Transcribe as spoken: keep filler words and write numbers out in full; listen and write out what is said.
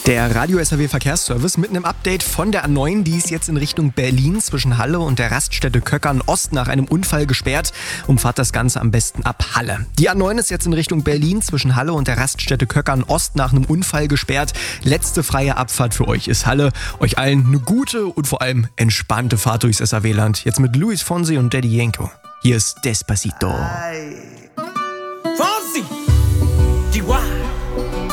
Der Radio-S R W Verkehrsservice mit einem Update von der A neun, die ist jetzt in Richtung Berlin zwischen Halle und der Raststätte Köckern Ost nach einem Unfall gesperrt. Umfahrt das Ganze am besten ab Halle. Die A neun ist jetzt in Richtung Berlin zwischen Halle und der Raststätte Köckern Ost nach einem Unfall gesperrt. Letzte freie Abfahrt für euch ist Halle. Euch allen eine gute und vor allem entspannte Fahrt durchs S R W-Land. Jetzt mit Luis Fonsi und Daddy Yankee. Hier ist Despacito. Ay.